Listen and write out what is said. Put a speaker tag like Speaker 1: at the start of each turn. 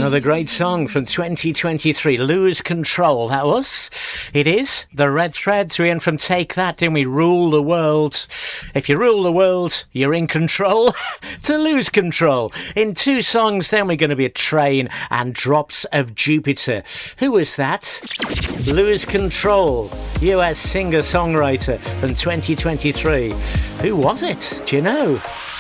Speaker 1: Another great song from 2023, Lose Control, that was. It is The Red Threads. We went from Take That, didn't we? Rule the World. If you rule the world, you're in control. To Lose Control. In two songs, then we're going to be a Train and Drops of Jupiter. Who was that? Lose Control, US singer-songwriter from 2023. Who was it? Do you know?